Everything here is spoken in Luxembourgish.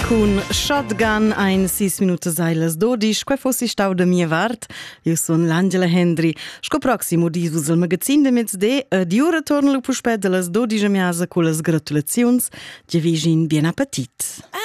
Con Shotgun ein 6 minutos ailas 12, quei fossi stau da mia vart. Io son l'Angela Hendry. Sco proximo divus il magazin de mezzde, di ora torna lo puspet de las 12 miasa con las gratulazions. Ge vigin bien appetit.